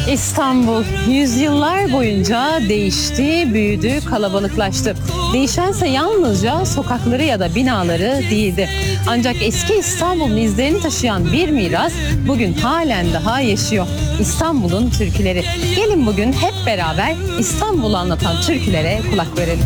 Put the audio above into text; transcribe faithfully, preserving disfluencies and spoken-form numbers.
İstanbul yüzyıllar boyunca değişti, büyüdü, kalabalıklaştı. Değişense yalnızca sokakları ya da binaları değildi. Ancak eski İstanbul'un izlerini taşıyan bir miras bugün halen daha yaşıyor. İstanbul'un türküleri. Gelin bugün hep beraber İstanbul'u anlatan türkülere kulak verelim.